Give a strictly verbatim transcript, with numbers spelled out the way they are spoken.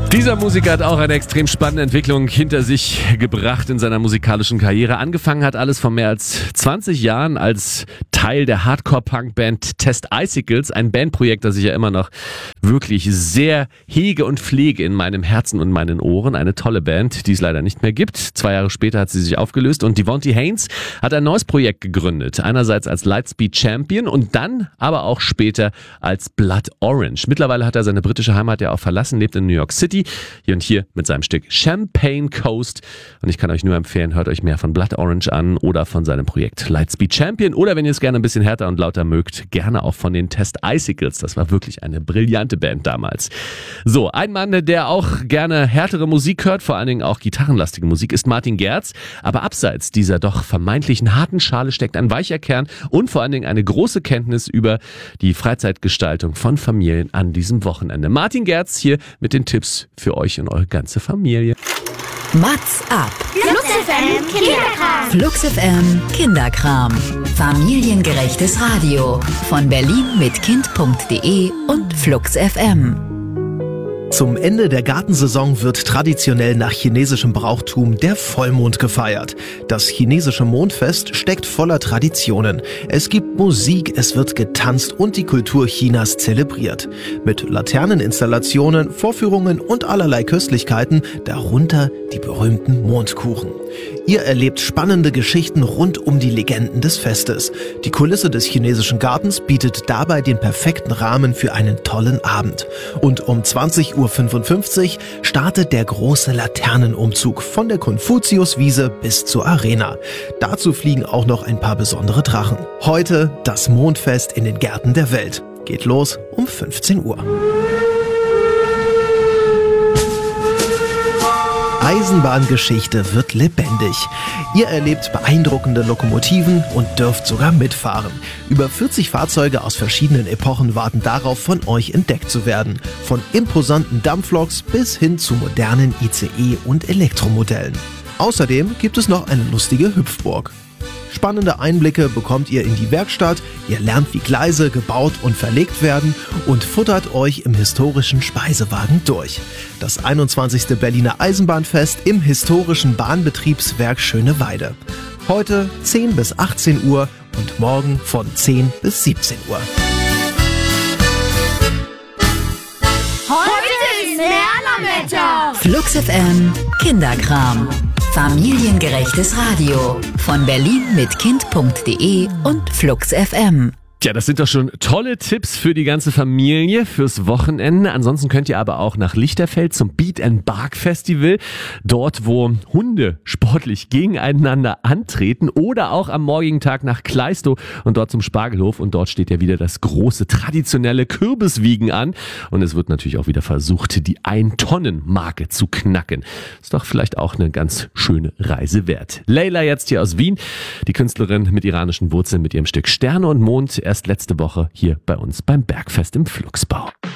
Dieser Musiker hat auch eine extrem spannende Entwicklung hinter sich gebracht in seiner musikalischen Karriere. Angefangen hat alles vor mehr als zwanzig Jahren als Teil der Hardcore-Punk-Band Test Icicles, ein Bandprojekt, das ich ja immer noch wirklich sehr hege und pflege in meinem Herzen und meinen Ohren. Eine tolle Band, die es leider nicht mehr gibt. Zwei Jahre später hat sie sich aufgelöst und Devontae Haynes hat ein neues Projekt gegründet. Einerseits als Lightspeed Champion und dann aber auch später als Blood Orange. Mittlerweile hat er seine britische Heimat ja auch verlassen, lebt in New York City. Hier und hier mit seinem Stück Champagne Coast. Und ich kann euch nur empfehlen, hört euch mehr von Blood Orange an oder von seinem Projekt Lightspeed Champion. Oder wenn ihr es gerne ein bisschen härter und lauter mögt, gerne auch von den Test Icicles. Das war wirklich eine brillante Band damals. So, ein Mann, der auch gerne härtere Musik hört, vor allen Dingen auch gitarrenlastige Musik, ist Martin Gerz. Aber abseits dieser doch vermeintlichen harten Schale steckt ein weicher Kern und vor allen Dingen eine große Kenntnis über die Freizeitgestaltung von Familien an diesem Wochenende. Martin Gerz hier mit den Tipps für euch und eure ganze Familie. Mats ab. Flux F M Kinderkram. Flux F M Kinderkram. Familiengerechtes Radio. Von Berlin mit Kind punkt de und Flux F M. Zum Ende der Gartensaison wird traditionell nach chinesischem Brauchtum der Vollmond gefeiert. Das chinesische Mondfest steckt voller Traditionen. Es gibt Musik, es wird getanzt und die Kultur Chinas zelebriert. Mit Laterneninstallationen, Vorführungen und allerlei Köstlichkeiten, darunter die berühmten Mondkuchen. Ihr erlebt spannende Geschichten rund um die Legenden des Festes. Die Kulisse des chinesischen Gartens bietet dabei den perfekten Rahmen für einen tollen Abend. Und um zwanzig Uhr fünfundfünfzig startet der große Laternenumzug von der Konfuziuswiese bis zur Arena. Dazu fliegen auch noch ein paar besondere Drachen. Heute das Mondfest in den Gärten der Welt. Geht los um fünfzehn Uhr. Eisenbahngeschichte wird lebendig. Ihr erlebt beeindruckende Lokomotiven und dürft sogar mitfahren. Über vierzig Fahrzeuge aus verschiedenen Epochen warten darauf, von euch entdeckt zu werden. Von imposanten Dampfloks bis hin zu modernen I C E- und Elektromodellen. Außerdem gibt es noch eine lustige Hüpfburg. Spannende Einblicke bekommt ihr in die Werkstatt, ihr lernt, wie Gleise gebaut und verlegt werden und futtert euch im historischen Speisewagen durch. Das einundzwanzigste Berliner Eisenbahnfest im historischen Bahnbetriebswerk Schöneweide. Heute zehn bis achtzehn Uhr und morgen von zehn bis siebzehn Uhr. Heute ist Lernerwetter. Flux F M Kinderkram. Familiengerechtes Radio. Von Berlin mit Kind punkt de und Flux F M. Tja, das sind doch schon tolle Tipps für die ganze Familie fürs Wochenende. Ansonsten könnt ihr aber auch nach Lichterfeld zum Beat and Bark Festival. Dort, wo Hunde sportlich gegeneinander antreten. Oder auch am morgigen Tag nach Kleistow und dort zum Spargelhof. Und dort steht ja wieder das große traditionelle Kürbiswiegen an. Und es wird natürlich auch wieder versucht, die Ein-Tonnen-Marke zu knacken. Ist doch vielleicht auch eine ganz schöne Reise wert. Leila jetzt hier aus Wien, die Künstlerin mit iranischen Wurzeln mit ihrem Stück Sterne und Mond. Erst letzte Woche hier bei uns beim Bergfest im Flugsbau.